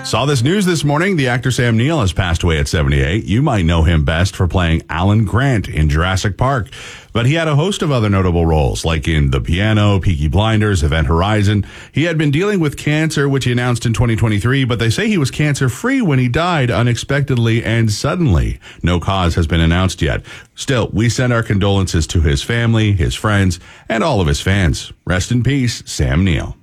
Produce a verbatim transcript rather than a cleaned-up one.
Saw this news this morning. The actor Sam Neill has passed away at seventy-eight. You might know him best for playing Alan Grant in Jurassic Park. But he had a host of other notable roles, like in The Piano, Peaky Blinders, Event Horizon. He had been dealing with cancer, which he announced in twenty twenty-three, but they say he was cancer-free when he died unexpectedly and suddenly. No cause has been announced yet. Still, we send our condolences to his family, his friends, and all of his fans. Rest in peace, Sam Neill.